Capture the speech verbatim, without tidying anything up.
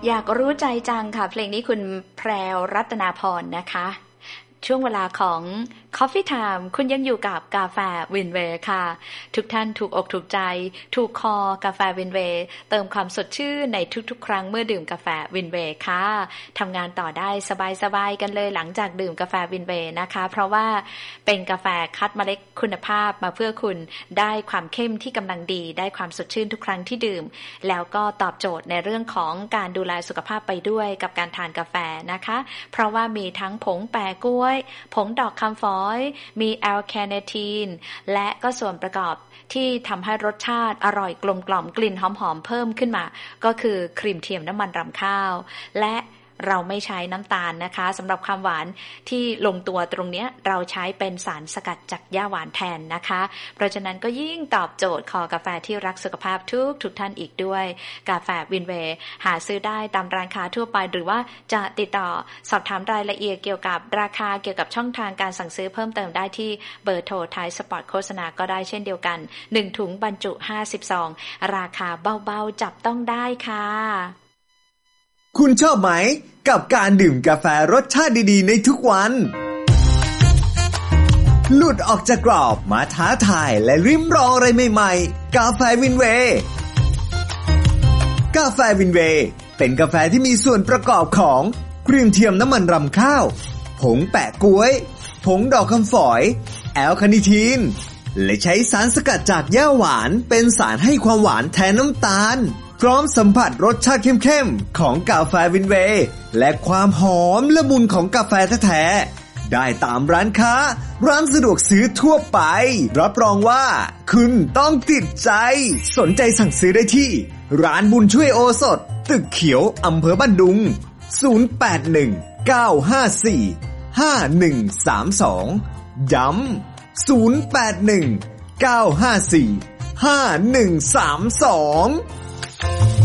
อยากรู้ใจจังค่ะเพลงนี้คุณแพรวรัตนาพรนะคะช่วงเวลาของ Coffee Time คุณยังอยู่กับกาแฟวินเวย์ค่ะทุกท่านถูกอกถูกใจถูกคอกาแฟวินเวย์เติมความสดชื่นในทุกๆครั้งเมื่อดื่มกาแฟวินเวย์ค่ะทำงานต่อได้สบายๆกันเลยหลังจากดื่มกาแฟวินเวย์นะคะเพราะว่าเป็นกาแฟคัดเมล็ดคุณภาพมาเพื่อคุณได้ความเข้มที่กำลังดีได้ความสดชื่นทุกครั้งที่ดื่มแล้วก็ตอบโจทย์ในเรื่องของการดูแลสุขภาพไปด้วยกับการทานกาแฟนะคะเพราะว่ามีทั้งผงแปะกล้วยผงดอกคำฝอยมีแอลแคเนทีนและก็ส่วนประกอบที่ทำให้รสชาติอร่อยกลมกล่อมกลิ่นหอมๆเพิ่มขึ้นมาก็คือครีมเทียมน้ำมันรำข้าวและเราไม่ใช้น้ำตาลนะคะสำหรับความหวานที่ลงตัวตรงนี้เราใช้เป็นสารสกัดจากหญ้าหวานแทนนะคะเพราะฉะนั้นก็ยิ่งตอบโจทย์คอกาแฟที่รักสุขภาพทุกทุกท่านอีกด้วยกาแฟวินเวย์หาซื้อได้ตามร้านค้าทั่วไปหรือว่าจะติดต่อสอบถามรายละเอียดเกี่ยวกับราคาเกี่ยวกับช่องทางการสั่งซื้อเพิ่มเติมได้ที่เบอร์โทรท้ายสปอตโฆษณาก็ได้เช่นเดียวกันหนึ่งถุงบรรจุห้าสิบซองราคาเบาๆจับต้องได้ค่ะคุณชอบไหมกับการดื่มกาแฟรสชาติดีๆในทุกวันหลุดออกจากกรอบมาท้าทายและริมรองอะไรใหม่ๆกาแฟวินเวย์กาแฟวินเวย์เป็นกาแฟที่มีส่วนประกอบของครีมเทียมน้ำมันรำข้าวผงแปะก๊วยผงดอกคำฝอยแอลคาเนทีนและใช้สารสกัดจากหญ้าหวานเป็นสารให้ความหวานแทนน้ำตาลพร้อมสัมผัสรสชาติเข้มๆของกาแฟวินเวย์และความหอมละมุนของกาแฟแท้ๆได้ตามร้านค้าร้านสะดวกซื้อทั่วไปรับรองว่าคุณต้องติดใจสนใจสั่งซื้อได้ที่ร้านบุญช่วยโอสถตึกเขียวอำเภอบ้านดุงศูนย์ แปด หนึ่ง เก้า ห้า สี่ ห้า หนึ่ง สาม สองย้ำศูนย์ แปด หนึ่ง เก้า ห้า สี่ ห้า หนึ่ง สาม สอง